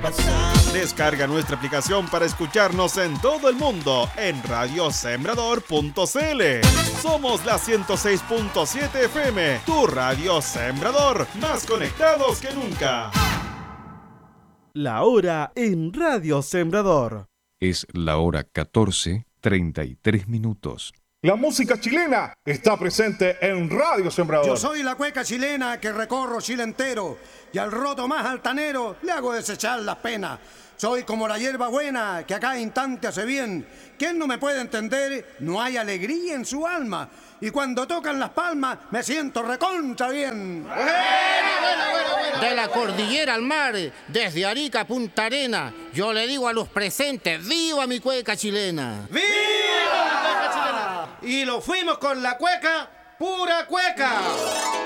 Descarga nuestra aplicación para escucharnos en todo el mundo en radiosembrador.cl. Somos la 106.7 FM, tu radio Sembrador, más conectados que nunca. La hora en Radio Sembrador. Es la hora 14:33. La música chilena está presente en Radio Sembrador. Yo soy la cueca chilena que recorro Chile entero y al roto más altanero le hago desechar las penas. Soy como la hierba buena que a cada instante hace bien. ¿Quién no me puede entender? No hay alegría en su alma. Y cuando tocan las palmas me siento recontra bien. De la cordillera al mar, desde Arica a Punta Arena, yo le digo a los presentes, ¡viva mi cueca chilena! ¡Viva mi cueca chilena! Y lo fuimos con la cueca, pura cueca.